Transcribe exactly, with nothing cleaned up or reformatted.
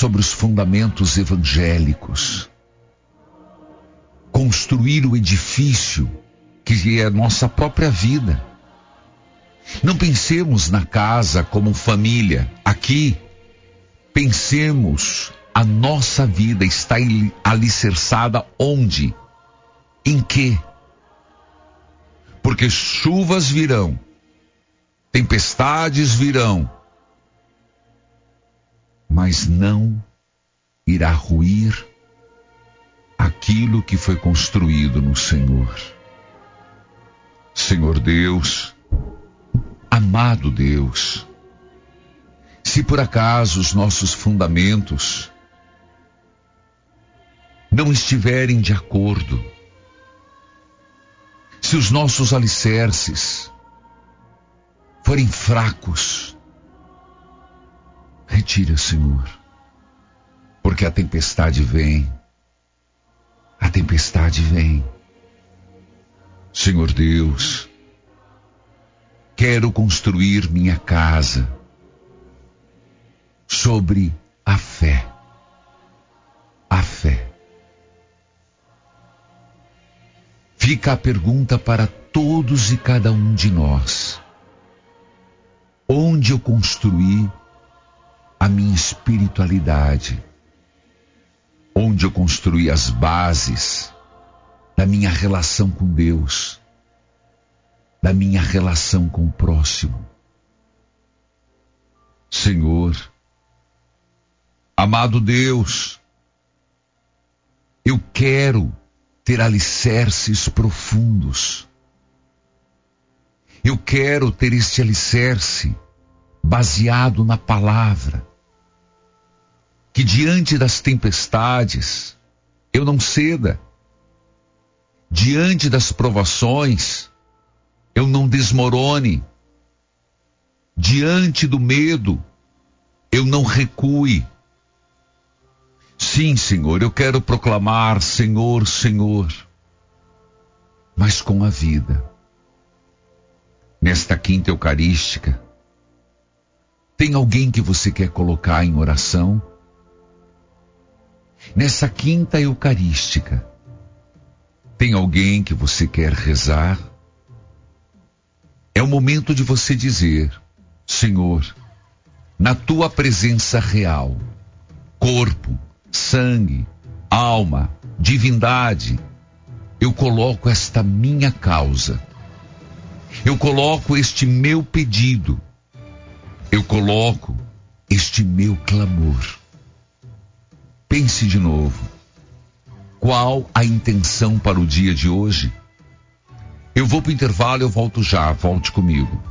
sobre os fundamentos evangélicos. Construir o edifício que é a nossa própria vida. Não pensemos na casa como família. Aqui, pensemos a nossa vida está alicerçada onde? Em quê? Porque chuvas virão, tempestades virão, mas não irá ruir aquilo que foi construído no Senhor. Senhor Deus, amado Deus, se por acaso os nossos fundamentos não estiverem de acordo, se os nossos alicerces forem fracos, retira, Senhor, porque a tempestade vem, a tempestade vem. Senhor Deus, quero construir minha casa sobre a fé, a fé. Fica a pergunta para todos e cada um de nós: onde eu construí a minha espiritualidade? Onde eu construí as bases da minha relação com Deus, da minha relação com o próximo? Senhor, amado Deus, eu quero ter alicerces profundos. Eu quero ter este alicerce baseado na palavra. Que diante das tempestades eu não ceda. Diante das provações eu não desmorone. Diante do medo eu não recue. Sim, Senhor, eu quero proclamar Senhor, Senhor, mas com a vida. Nesta quinta eucarística, tem alguém que você quer colocar em oração? Nessa quinta eucarística, tem alguém que você quer rezar? É o momento de você dizer: Senhor, na tua presença real, corpo, sangue, alma, divindade, eu coloco esta minha causa, eu coloco este meu pedido, eu coloco este meu clamor. Pense de novo. Qual a intenção para o dia de hoje? Eu vou para o intervalo, eu volto já, volte comigo.